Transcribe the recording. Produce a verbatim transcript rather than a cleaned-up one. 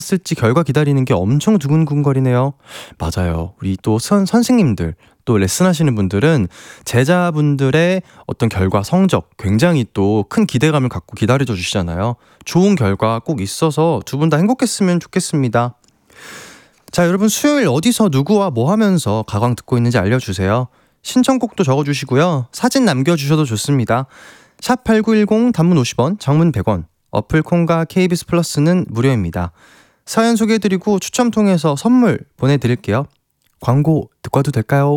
쓸지 결과 기다리는 게 엄청 두근두근거리네요. 맞아요. 우리 또 선, 선생님들, 또 레슨하시는 분들은 제자분들의 어떤 결과, 성적 굉장히 또 큰 기대감을 갖고 기다려줘 주시잖아요. 좋은 결과 꼭 있어서 두 분 다 행복했으면 좋겠습니다. 자, 여러분 수요일 어디서 누구와 뭐 하면서 가광 듣고 있는지 알려주세요. 신청곡도 적어주시고요. 사진 남겨주셔도 좋습니다. 샵팔구일공 단문 오십 원, 장문 백 원, 어플 콩과 케이비에스 플러스는 무료입니다. 사연 소개해드리고 추첨 통해서 선물 보내드릴게요. 광고 듣고 와도 될까요?